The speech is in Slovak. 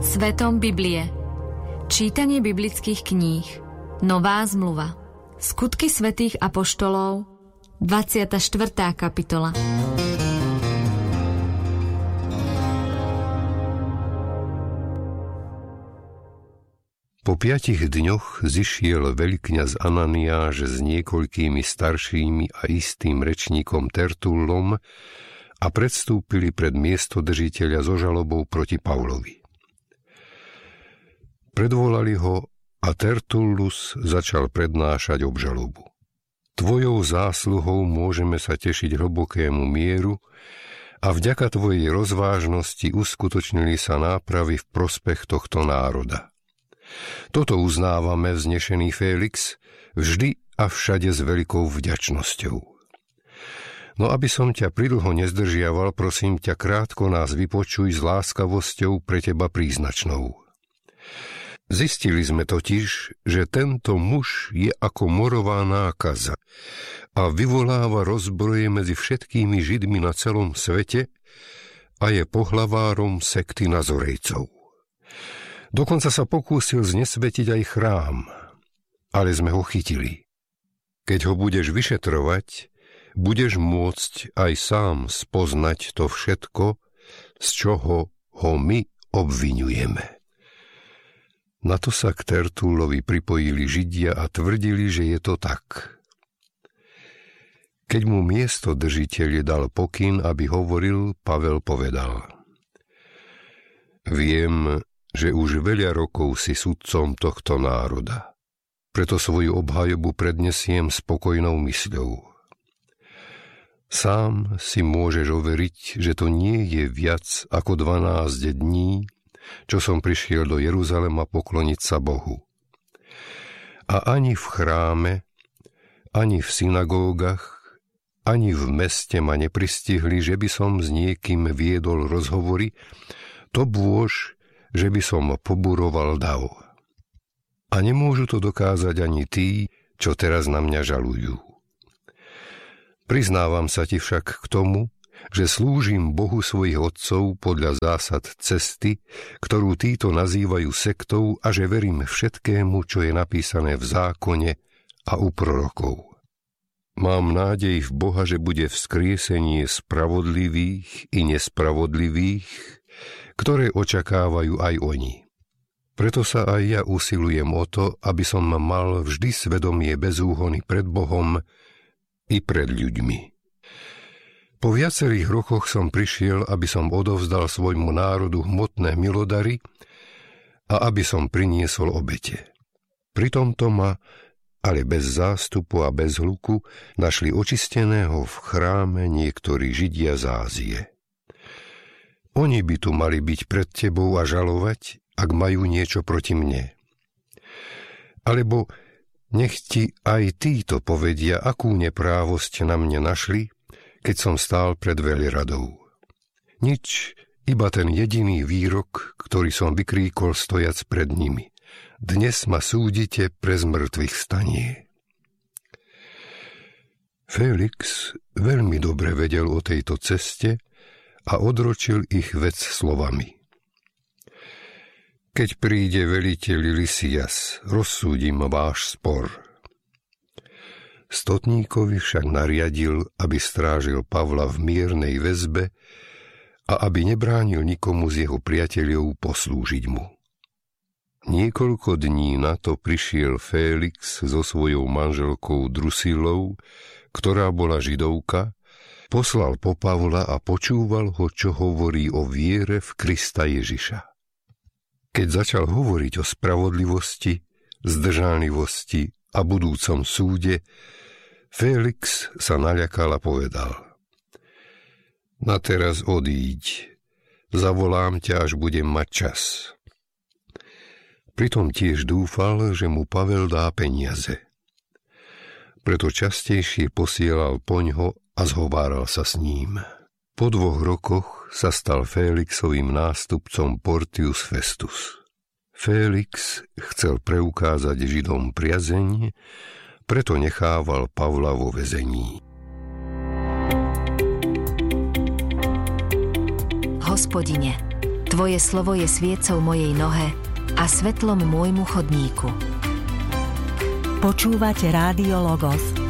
Svetom Biblie. Čítanie biblických kníh. Nová zmluva. Skutky svätých apoštolov. 24. kapitola. Po 5 dňoch zišiel veľkňaz Ananiáš s niekoľkými staršími a istým rečníkom Tertullom a predstúpili pred miestodržiteľa so žalobou proti Pavlovi. Predvolali ho a Tertullus začal prednášať obžalobu. Tvojou zásluhou môžeme sa tešiť hlbokému mieru a vďaka tvojej rozvážnosti uskutočnili sa nápravy v prospech tohto národa. Toto uznávame, vznešený Félix, vždy a všade s veľkou vďačnosťou. No aby som ťa pridlho nezdržiaval, prosím ťa, krátko nás vypočuj s láskavosťou pre teba príznačnou. Zistili sme totiž, že tento muž je ako morová nákaza a vyvoláva rozbroje medzi všetkými Židmi na celom svete a je pohlavárom sekty Nazorejcov. Dokonca sa pokúsil znesvetiť aj chrám, ale sme ho chytili. Keď ho budeš vyšetrovať, budeš môcť aj sám spoznať to všetko, z čoho ho my obviňujeme. Na to sa k Tertullovi pripojili Židia a tvrdili, že je to tak. Keď mu miestodržiteľ dal pokyn, aby hovoril, Pavel povedal: Viem, že už veľa rokov si sudcom tohto národa. Preto svoju obhajobu prednesiem spokojnou mysľou. Sám si môžeš overiť, že to nie je viac ako 12 dní, čo som prišiel do Jeruzalema pokloniť sa Bohu. A ani v chráme, ani v synagógach, ani v meste ma nepristihli, že by som s niekým viedol rozhovory, to bôž, že by som poburoval dav. A nemôžu to dokázať ani tí, čo teraz na mňa žalujú. Priznávam sa ti však k tomu, že slúžim Bohu svojich otcov podľa zásad cesty, ktorú títo nazývajú sektou, a že verím všetkému, čo je napísané v zákone a u prorokov. Mám nádej v Boha, že bude vzkriesenie spravodlivých i nespravodlivých, ktoré očakávajú aj oni. Preto sa aj ja usilujem o to, aby som mal vždy svedomie bez úhony pred Bohom i pred ľuďmi. Po viacerých rokoch som prišiel, aby som odovzdal svojmu národu hmotné milodary a aby som priniesol obete. Pri tomto ma, ale bez zástupu a bez hluku, našli očisteného v chráme niektorí Židia z Ázie. Oni by tu mali byť pred tebou a žalovať, ak majú niečo proti mne. Alebo nech ti aj títo povedia, akú neprávosť na mne našli, keď som stál pred veľradou. Nič, iba ten jediný výrok, ktorý som vykríkol stojac pred nimi. Dnes ma súdite pre zmrtvých vstanie. Félix veľmi dobre vedel o tejto ceste a odročil ich vec slovami. Keď príde veliteľ Lysias, rozsúdim váš spor. Stotníkovi však nariadil, aby strážil Pavla v miernej väzbe a aby nebránil nikomu z jeho priateľov poslúžiť mu. Niekoľko dní na to prišiel Félix so svojou manželkou Drusilou, ktorá bola Židovka, poslal po Pavla a počúval ho, čo hovorí o viere v Krista Ježiša. Keď začal hovoriť o spravodlivosti, zdržanlivosti a budúcom súde, Félix sa naľakal a povedal: Na teraz odíď, zavolám ťa, až budem mať čas. Pritom tiež dúfal, že mu Pavel dá peniaze. Preto častejšie posielal poňho a zhováral sa s ním. Po 2 rokoch sa stal Félixovým nástupcom Portius Festus. Félix chcel preukázať Židom priazeň, preto nechával Pavla vo väzení. Hospodine, Tvoje slovo je sviecou mojej nohe a svetlom môjmu chodníku. Počúvate Rádio Logos,